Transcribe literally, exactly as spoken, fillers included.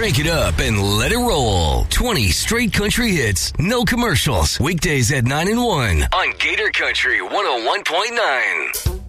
Crank it up and let it roll. twenty straight country hits, no commercials. Weekdays at nine and one on Gator Country one oh one point nine.